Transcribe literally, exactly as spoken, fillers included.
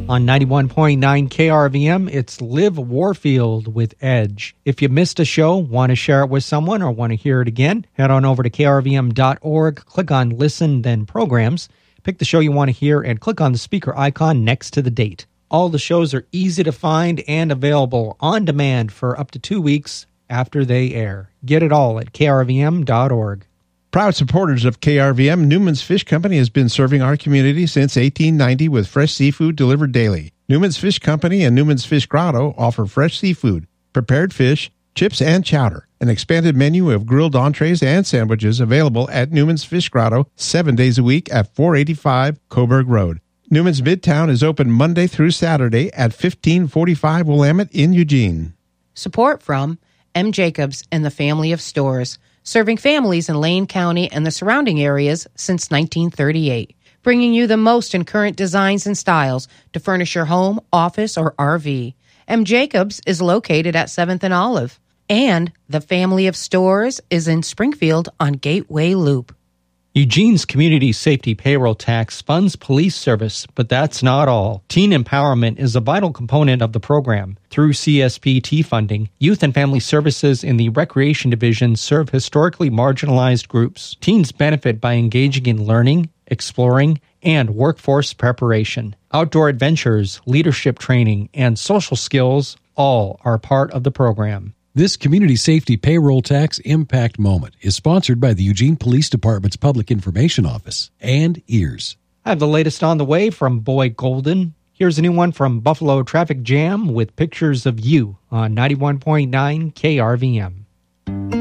On ninety-one point nine K R V M, it's Liv Warfield with Edge. If you missed a show, want to share it with someone, or want to hear it again, head on over to K R V M dot org, click on Listen, then Programs, pick the show you want to hear, and click on the speaker icon next to the date. All the shows are easy to find and available on demand for up to two weeks after they air. Get it all at K R V M dot org. Proud supporters of K R V M, Newman's Fish Company has been serving our community since eighteen ninety with fresh seafood delivered daily. Newman's Fish Company and Newman's Fish Grotto offer fresh seafood, prepared fish, chips, and chowder. An expanded menu of grilled entrees and sandwiches available at Newman's Fish Grotto seven days a week at four eighty-five Coburg Road. Newman's Midtown is open Monday through Saturday at fifteen forty-five Willamette in Eugene. Support from M. Jacobs and the Family of Stores, serving families in Lane County and the surrounding areas since nineteen thirty-eight, bringing you the most in current designs and styles to furnish your home, office, or R V. M. Jacobs is located at seventh and Olive, and the Family of Stores is in Springfield on Gateway Loop. Eugene's Community Safety Payroll Tax funds police service, but that's not all. Teen empowerment is a vital component of the program. Through C S P T funding, Youth and Family Services in the Recreation Division serve historically marginalized groups. Teens benefit by engaging in learning, exploring, and workforce preparation. Outdoor adventures, leadership training, and social skills all are part of the program. This Community Safety Payroll Tax Impact Moment is sponsored by the Eugene Police Department's Public Information Office and EARS. I have the latest on the way from Boy Golden. Here's a new one from Buffalo Traffic Jam with pictures of you on ninety-one point nine K R V M.